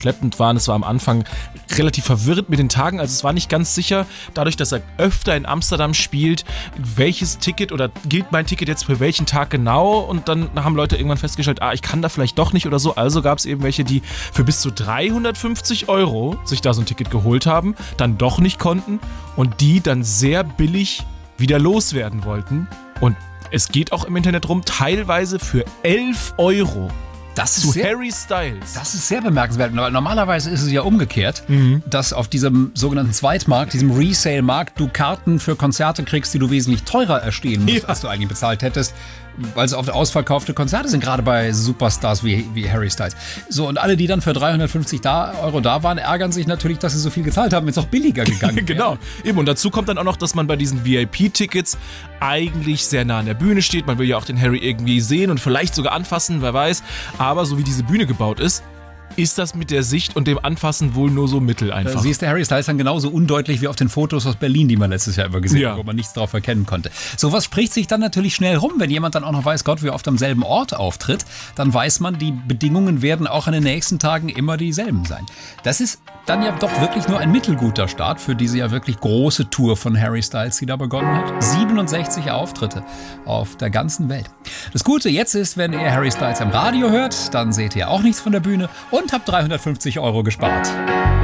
schleppend waren. Es war am Anfang relativ verwirrend mit den Tagen, also es war nicht ganz sicher, dadurch, dass er öfter in Amsterdam spielt, welches Ticket oder gilt mein Ticket jetzt für welchen Tag genau, und dann haben Leute irgendwann festgestellt, ich kann da vielleicht doch nicht oder so, also gab es eben welche, die für bis zu 350 € sich da so ein Ticket geholt haben, dann doch nicht konnten und die dann sehr billig wieder loswerden wollten, und es geht auch im Internet rum, teilweise für 11 €. Zu Harry Styles. Das ist sehr bemerkenswert, weil normalerweise ist es ja umgekehrt, dass auf diesem sogenannten Zweitmarkt, diesem Resale-Markt, du Karten für Konzerte kriegst, die du wesentlich teurer erstehen musst, als du eigentlich bezahlt hättest, weil es oft ausverkaufte Konzerte sind, gerade bei Superstars wie Harry Styles. So, und alle, die dann für 350 € da waren, ärgern sich natürlich, dass sie so viel gezahlt haben, wenn es auch billiger gegangen wäre. Genau, eben. Und dazu kommt dann auch noch, dass man bei diesen VIP-Tickets eigentlich sehr nah an der Bühne steht. Man will ja auch den Harry irgendwie sehen und vielleicht sogar anfassen, wer weiß. Aber so wie diese Bühne gebaut ist das mit der Sicht und dem Anfassen wohl nur so mittel einfach. Siehst du, Harry Styles dann genauso undeutlich wie auf den Fotos aus Berlin, die man letztes Jahr immer gesehen hat, wo man nichts drauf erkennen konnte. Sowas spricht sich dann natürlich schnell rum, wenn jemand dann auch noch weiß, Gott, wie oft am selben Ort auftritt, dann weiß man, die Bedingungen werden auch in den nächsten Tagen immer dieselben sein. Das ist dann ja doch wirklich nur ein mittelguter Start für diese ja wirklich große Tour von Harry Styles, die da begonnen hat. 67 Auftritte auf der ganzen Welt. Das Gute jetzt ist, wenn ihr Harry Styles am Radio hört, dann seht ihr auch nichts von der Bühne und habt 350 € gespart.